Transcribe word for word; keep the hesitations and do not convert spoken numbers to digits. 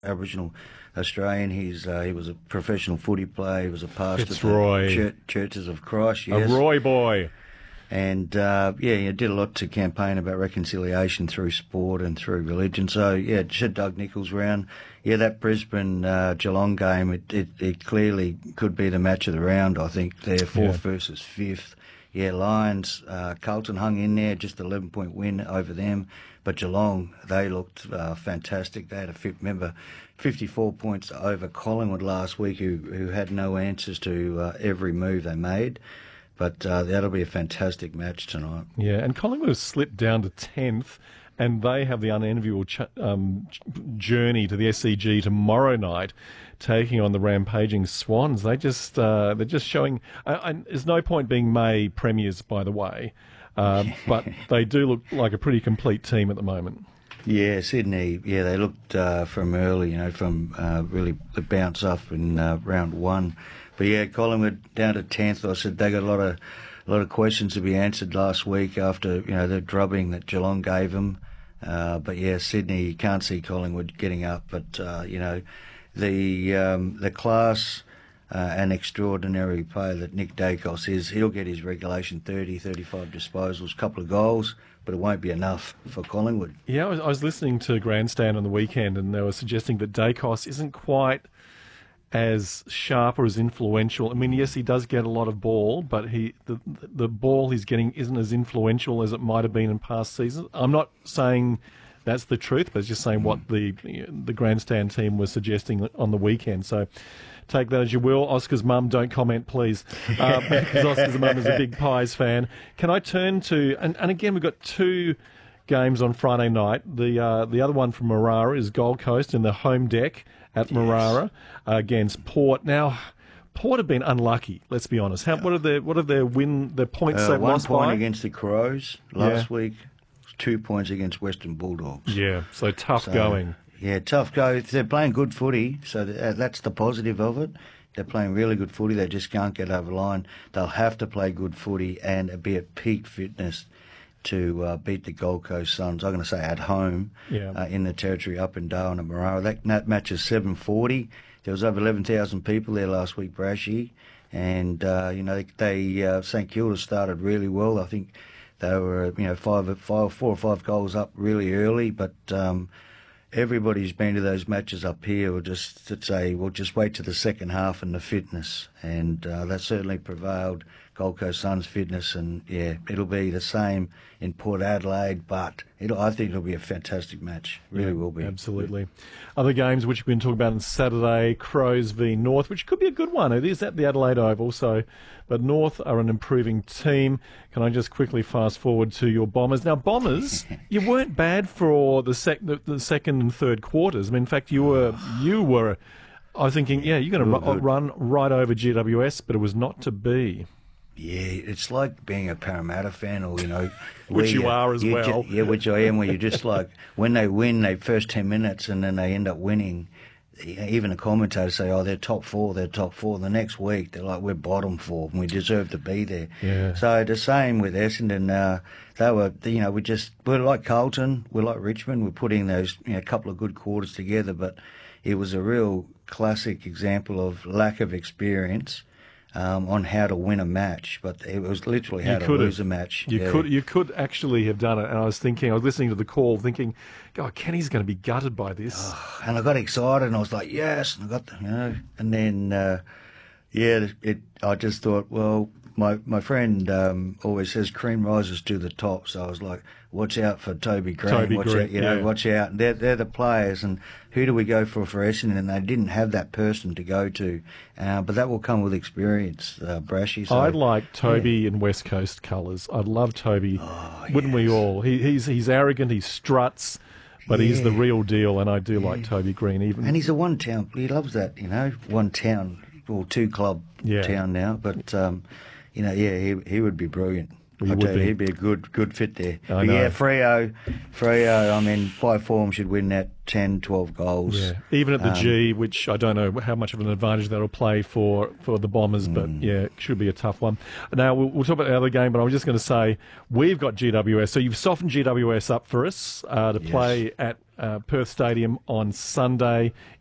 Aboriginal Australian. He's uh, he was a professional footy player. He was a pastor Fitzroy. at the Church, Churches of Christ. Yes. A Roy boy. And, uh, yeah, he did a lot to campaign about reconciliation through sport and through religion. So, yeah, should Doug Nicholls round. Yeah, that Brisbane uh, Geelong game, it, it, it clearly could be the match of the round, I think. They're fourth yeah. versus fifth. Yeah, Lions, uh, Carlton hung in there, just eleven-point win over them. But Geelong, they looked uh, fantastic. They had a, remember, fifty-four points over Collingwood last week, who, who had no answers to uh, every move they made. But uh, that'll be a fantastic match tonight. Yeah, and Collingwood have slipped down to tenth, and they have the unenviable ch- um, journey to the S C G tomorrow night, taking on the rampaging Swans. They just uh, they're just showing. Uh, and there's no point being May premiers, by the way, uh, but they do look like a pretty complete team at the moment. Yeah, Sydney. Yeah, they looked uh, from early, you know, from uh, really the bounce up in uh, round one. But yeah, Collingwood down to tenth. I said they got a lot of a lot of questions to be answered last week after you know the drubbing that Geelong gave them. Uh, but yeah, Sydney, you can't see Collingwood getting up. But uh, you know, the um, the class uh, and extraordinary player that Nick Dacos is, he'll get his regulation thirty, thirty-five disposals, couple of goals, but it won't be enough for Collingwood. Yeah, I was, I was listening to Grandstand on the weekend, and they were suggesting that Dacos isn't quite as sharp or as influential. I mean, yes, he does get a lot of ball, but he the the ball he's getting isn't as influential as it might have been in past seasons. I'm not saying that's the truth, but it's just saying what the the Grandstand team was suggesting on the weekend. So take that as you will. Oscar's mum, don't comment, please, uh, because Oscar's mum is a big Pies fan. Can I turn to, and, and again, we've got two games on Friday night. The uh, the other one from Marara is Gold Coast in the home deck at Marara yes. uh, against Port. Now, Port have been unlucky. Let's be honest. How, what are their what are their win their points uh, they've one lost point by? Against the Crows last yeah. week. Two points against Western Bulldogs. Yeah, so tough so, going. Yeah, tough go. They're playing good footy, so that's the positive of it. They're playing really good footy. They just can't get over the line. They'll have to play good footy and be at peak fitness to uh, beat the Gold Coast Suns. I'm going to say at home yeah. uh, in the territory up in Darwin and Marara. That, that match is seven forty. There was over eleven thousand people there last week, Brashy. And, uh, you know, they uh, St Kilda started really well. I think they were, you know, five, five, four or five goals up really early. But um, everybody who's been to those matches up here will just to say, well, just wait to the second half and the fitness. And uh, that certainly prevailed. Gold Coast Suns fitness, and yeah, it'll be the same in Port Adelaide, but it'll, I think it'll be a fantastic match. Really yeah, will be. Absolutely. Other games which we're going to talk about on Saturday, Crows v North, which could be a good one. It is at the Adelaide Oval, so, but North are an improving team. Can I just quickly fast forward to your Bombers? Now, Bombers, you weren't bad for the, sec- the, the second and third quarters. I mean, in fact, you were, you were, I was thinking, yeah, you're going to ru- run right over G W S, but it was not to be. Yeah, it's like being a Parramatta fan, or you know, which you are as you well. Ju- yeah, which I am. Where you're just like when they win, they first ten minutes, and then they end up winning. Even the commentators say, "Oh, they're top four, they're top four." The next week, they're like, "We're bottom four, and we deserve to be there." Yeah. So the same with Essendon. Uh, they were, you know, we just we're like Carlton, we're like Richmond. We're putting those, you know, a couple of good quarters together, but it was a real classic example of lack of experience. Um, on how to win a match, but it was literally how you to lose have, a match. You yeah. could you could actually have done it. And I was thinking, I was listening to the call, thinking, God, Kenny's going to be gutted by this. Oh, and I got excited, and I was like, yes, and I got the, you know, and then uh, yeah, it. I just thought, well, my my friend um, always says cream rises to the top, so I was like, watch out for Toby Green, Toby watch Green, out, you know, yeah. watch out. They're they're the players, and who do we go for for Essendon? And they didn't have that person to go to, uh, but that will come with experience, uh, Brashy. So, I'd like Toby yeah. in West Coast colours. I'd love Toby, oh, wouldn't yes. we all? He, he's he's arrogant, he struts, but yeah. he's the real deal, and I do yeah. like Toby Green. Even and he's a one town. He loves that, you know, one town or two club yeah. town now. But um, you know, yeah, he he would be brilliant. He I would tell you, be. he'd be a good good fit there. I But know. yeah, Freo, Freo, I mean, by form should win that ten, twelve goals. Yeah, even at the Um, G, which I don't know how much of an advantage that'll play for, for the Bombers, but Mm. yeah, it should be a tough one. Now, we'll, we'll talk about the other game, but I was just going to say, we've got G W S, so you've softened G W S up for us uh, to Yes. play at uh, Perth Stadium on Sunday.